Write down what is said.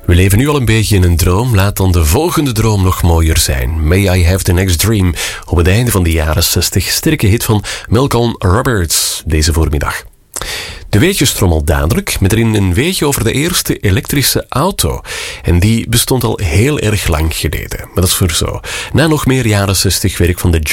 We leven nu al een beetje in een droom. Laat dan de volgende droom nog mooier zijn. May I Have the Next Dream. Op het einde van de jaren 60. Sterke hit van Malcolm Roberts deze voormiddag. De weetjes trommel dadelijk, met erin een weetje over de eerste elektrische auto. En die bestond al heel erg lang geleden. Maar dat is voor zo. Na nog meer jaren 60 werk van de